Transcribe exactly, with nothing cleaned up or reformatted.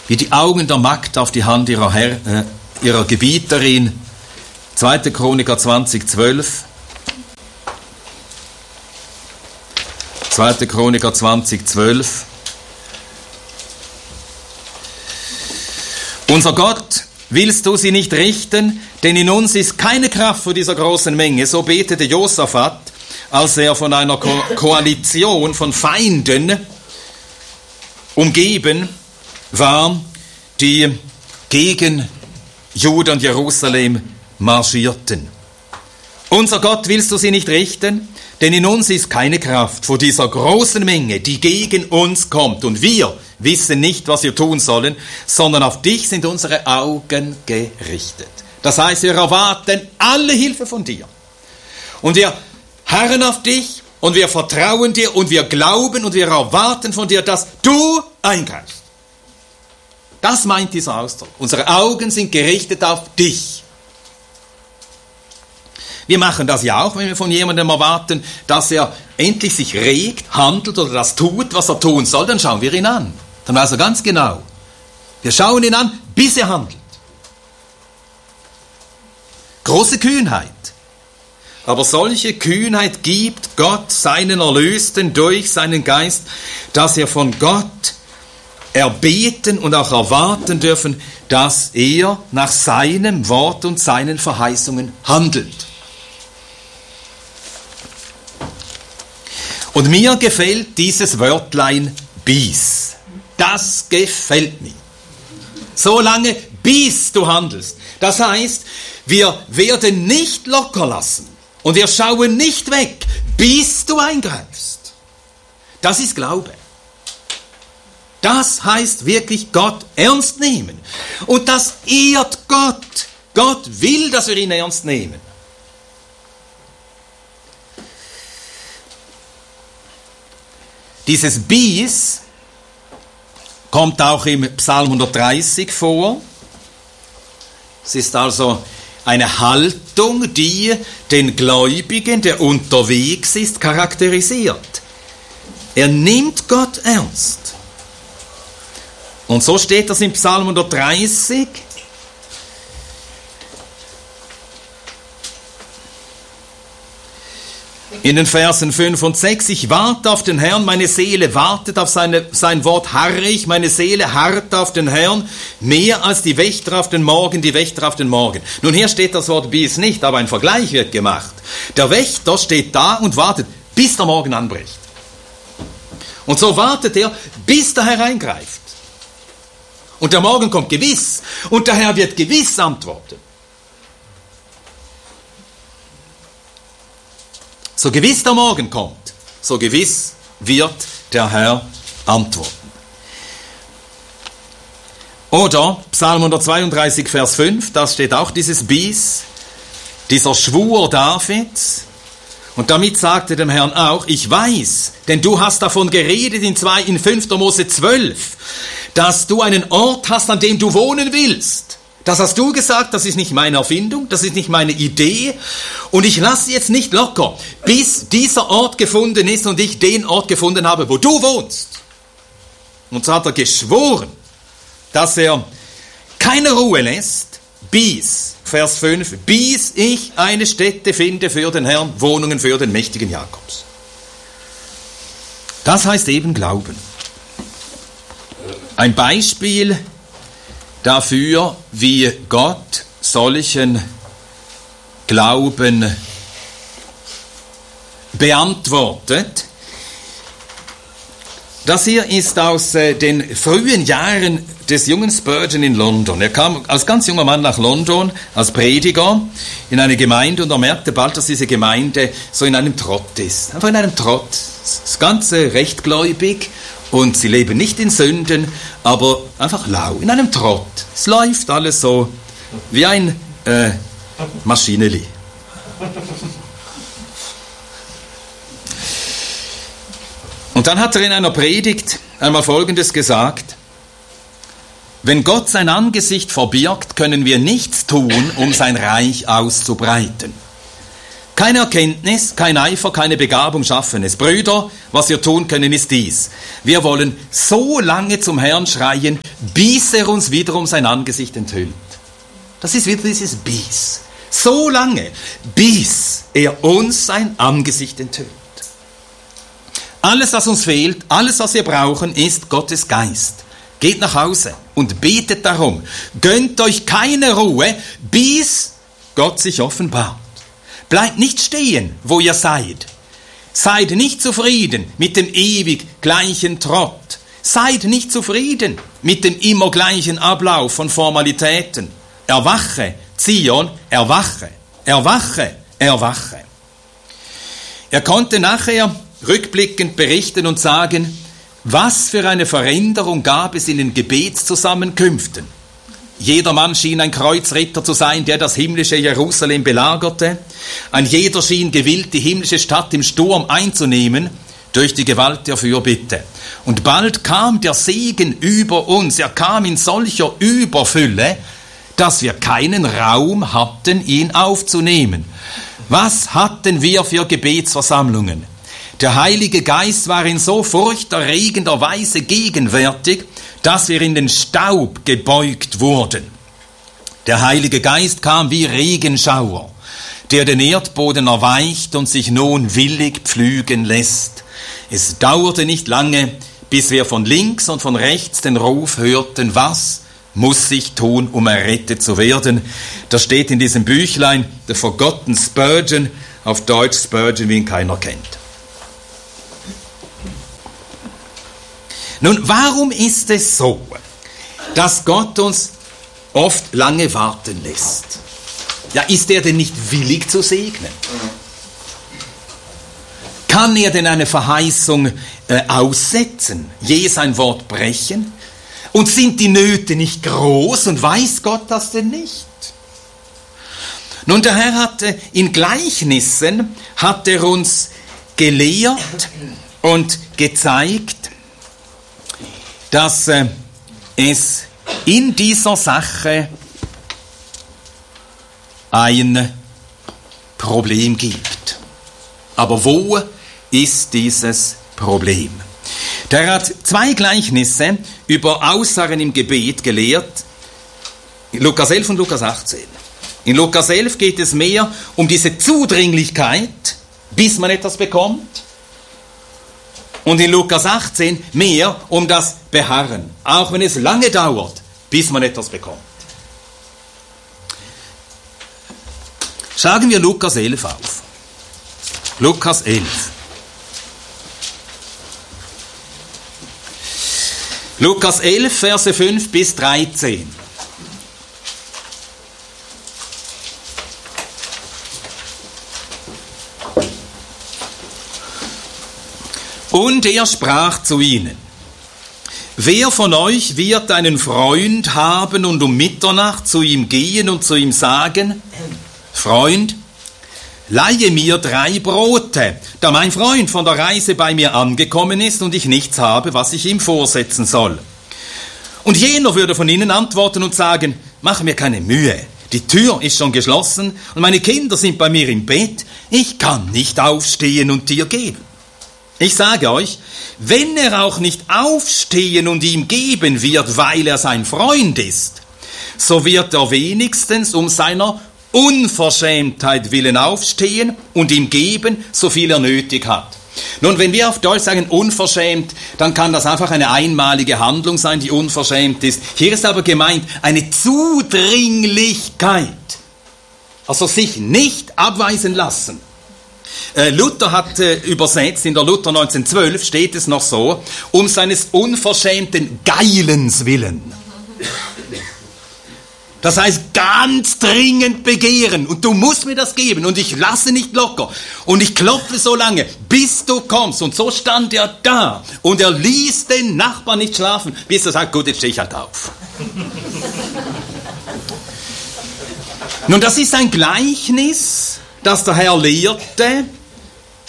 wie die Augen der Magd auf die Hand ihrer, Herr, äh, ihrer Gebieterin. zweiter Chroniker zwanzig, zwölf. zweiter Chroniker zwanzig, zwölf. Unser Gott, willst du sie nicht richten? Denn in uns ist keine Kraft vor dieser großen Menge. So betete Josaphat, als er von einer Ko- Koalition von Feinden umgeben war, die gegen Juda und Jerusalem marschierten. Unser Gott, willst du sie nicht richten? Denn in uns ist keine Kraft vor dieser großen Menge, die gegen uns kommt. Und wir wissen nicht, was wir tun sollen, sondern auf dich sind unsere Augen gerichtet. Das heißt, wir erwarten alle Hilfe von dir. Und wir harren auf dich und wir vertrauen dir und wir glauben und wir erwarten von dir, dass du eingreifst. Das meint dieser Ausdruck. Unsere Augen sind gerichtet auf dich. Wir machen das ja auch, wenn wir von jemandem erwarten, dass er endlich sich regt, handelt oder das tut, was er tun soll, dann schauen wir ihn an. Dann weiß er ganz genau. Wir schauen ihn an, bis er handelt. Große Kühnheit. Aber solche Kühnheit gibt Gott seinen Erlösten durch seinen Geist, dass wir von Gott erbeten und auch erwarten dürfen, dass er nach seinem Wort und seinen Verheißungen handelt. Und mir gefällt dieses Wörtlein bis. Das gefällt mir. So lange, bis du handelst. Das heißt, wir werden nicht locker lassen und wir schauen nicht weg, bis du eingreifst. Das ist Glaube. Das heißt wirklich Gott ernst nehmen. Und das ehrt Gott. Gott will, dass wir ihn ernst nehmen. Dieses Bis kommt auch im Psalm hundertdreißig vor. Es ist also eine Haltung, die den Gläubigen, der unterwegs ist, charakterisiert. Er nimmt Gott ernst. Und so steht das im Psalm hundertdreißig. In den Versen fünf und sechs, ich warte auf den Herrn, meine Seele wartet auf seine, sein Wort harre ich, meine Seele harrt auf den Herrn, mehr als die Wächter auf den Morgen, die Wächter auf den Morgen. Nun, hier steht das Wort bis nicht, aber ein Vergleich wird gemacht. Der Wächter steht da und wartet, bis der Morgen anbricht. Und so wartet er, bis der Herr eingreift. Und der Morgen kommt gewiss, und der Herr wird gewiss antworten. So gewiss der Morgen kommt, so gewiss wird der Herr antworten. Oder Psalm hundertzweiunddreißig, Vers fünf, da steht auch dieses Bis, dieser Schwur Davids. Und damit sagte dem Herrn auch, ich weiß, denn du hast davon geredet in, zwei, in fünfter Mose zwölf, dass du einen Ort hast, an dem du wohnen willst. Das hast du gesagt, das ist nicht meine Erfindung, das ist nicht meine Idee. Und ich lasse jetzt nicht locker, bis dieser Ort gefunden ist und ich den Ort gefunden habe, wo du wohnst. Und so hat er geschworen, dass er keine Ruhe lässt, bis, Vers fünf, bis ich eine Stätte finde für den Herrn, Wohnungen für den mächtigen Jakobs. Das heißt eben Glauben. Ein Beispiel dafür, wie Gott solchen Glauben beantwortet. Das hier ist aus äh, den frühen Jahren des jungen Spurgeon in London. Er kam als ganz junger Mann nach London, als Prediger, in eine Gemeinde, und er merkte bald, dass diese Gemeinde so in einem Trott ist. Einfach in einem Trott. Das Ganze rechtgläubig und sie leben nicht in Sünden, aber einfach lau, in einem Trott. Es läuft alles so wie ein äh, Maschineli. Und dann hat er in einer Predigt einmal Folgendes gesagt: Wenn Gott sein Angesicht verbirgt, können wir nichts tun, um sein Reich auszubreiten. Keine Erkenntnis, kein Eifer, keine Begabung schaffen es. Brüder, was wir tun können, ist dies. Wir wollen so lange zum Herrn schreien, bis er uns wiederum sein Angesicht enthüllt. Das ist wieder dieses bis. So lange, bis er uns sein Angesicht enthüllt. Alles, was uns fehlt, alles, was wir brauchen, ist Gottes Geist. Geht nach Hause und betet darum. Gönnt euch keine Ruhe, bis Gott sich offenbart. Bleibt nicht stehen, wo ihr seid. Seid nicht zufrieden mit dem ewig gleichen Trott. Seid nicht zufrieden mit dem immer gleichen Ablauf von Formalitäten. Erwache, Zion, erwache, erwache, erwache. Er konnte nachher rückblickend berichten und sagen, was für eine Veränderung gab es in den Gebetszusammenkünften. Jeder Mann schien ein Kreuzritter zu sein, der das himmlische Jerusalem belagerte. Ein jeder schien gewillt, die himmlische Stadt im Sturm einzunehmen, durch die Gewalt der Fürbitte. Und bald kam der Segen über uns. Er kam in solcher Überfülle, dass wir keinen Raum hatten, ihn aufzunehmen. Was hatten wir für Gebetsversammlungen? Der Heilige Geist war in so furchterregender Weise gegenwärtig, dass wir in den Staub gebeugt wurden. Der Heilige Geist kam wie Regenschauer, der den Erdboden erweicht und sich nun willig pflügen lässt. Es dauerte nicht lange, bis wir von links und von rechts den Ruf hörten, was muss ich tun, um errettet zu werden? Das steht in diesem Büchlein, The Forgotten Spurgeon, auf Deutsch Spurgeon, wie ihn keiner kennt. Nun, warum ist es so, dass Gott uns oft lange warten lässt? Ja, ist er denn nicht willig zu segnen? Kann er denn eine Verheißung äh, aussetzen, je sein Wort brechen? Und sind die Nöte nicht groß und weiß Gott das denn nicht? Nun, der Herr hatte in Gleichnissen, hat er uns gelehrt und gezeigt, dass äh, es in dieser Sache ein Problem gibt. Aber wo ist dieses Problem? Der hat zwei Gleichnisse über Aussagen im Gebet gelehrt, in Lukas elf und Lukas achtzehn. In Lukas elf geht es mehr um diese Zudringlichkeit, bis man etwas bekommt. Und in Lukas achtzehn mehr um das Beharren, auch wenn es lange dauert, bis man etwas bekommt. Schlagen wir Lukas elf auf. Lukas elf. Lukas elf, Verse fünf bis dreizehn. Und er sprach zu ihnen: Wer von euch wird einen Freund haben und um Mitternacht zu ihm gehen und zu ihm sagen: Freund, leihe mir drei Brote, da mein Freund von der Reise bei mir angekommen ist und ich nichts habe, was ich ihm vorsetzen soll. Und jener würde von ihnen antworten und sagen: Mach mir keine Mühe, die Tür ist schon geschlossen und meine Kinder sind bei mir im Bett, ich kann nicht aufstehen und dir geben. Ich sage euch, wenn er auch nicht aufstehen und ihm geben wird, weil er sein Freund ist, so wird er wenigstens um seiner Unverschämtheit willen aufstehen und ihm geben, so viel er nötig hat. Nun, wenn wir auf Deutsch sagen unverschämt, dann kann das einfach eine einmalige Handlung sein, die unverschämt ist. Hier ist aber gemeint eine Zudringlichkeit. Also sich nicht abweisen lassen. Äh, Luther hat äh, übersetzt, in der Luther neunzehnhundertzwölf steht es noch so, um seines unverschämten Geilens willen. Das heißt, ganz dringend begehren und du musst mir das geben und ich lasse nicht locker und ich klopfe so lange, bis du kommst. Und so stand er da und er ließ den Nachbarn nicht schlafen, bis er sagt, gut, jetzt stehe ich halt auf. Nun, das ist ein Gleichnis, das der Herr lehrte